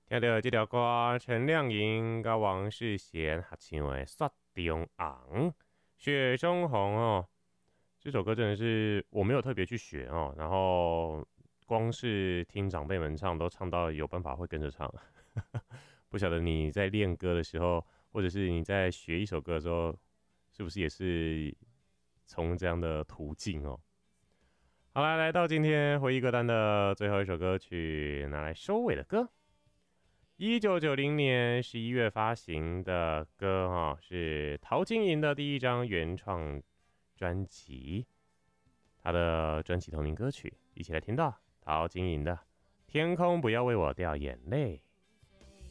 听到这条歌，陈亮颖跟王世贤合唱的《雪中红》，雪中红哦，这首歌真的是我没有特别去学哦，然后光是听长辈们唱，都唱到有办法会跟着唱。不晓得你在练歌的时候，或者是你在学一首歌的时候，是不是也是从这样的途径哦？好啦，来到今天回忆歌单的最后一首歌曲，拿来收尾的歌。1990年11月发行的歌哈，是陶晶莹的第一张原创专辑，她的专辑同名歌曲，一起来听到陶晶莹的《天空不要为我掉眼泪》。